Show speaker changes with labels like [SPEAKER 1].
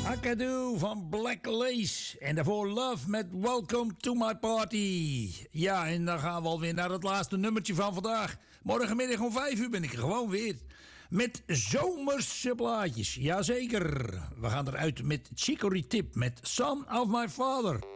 [SPEAKER 1] Akadu van Black Lace. En daarvoor Love met Welcome to my party. Ja, en dan gaan we alweer naar het laatste nummertje van vandaag. Morgenmiddag om 5 uur ben ik er gewoon weer. Met zomerse plaatjes. Jazeker. We gaan eruit met Chicory Tip met Son of My Father.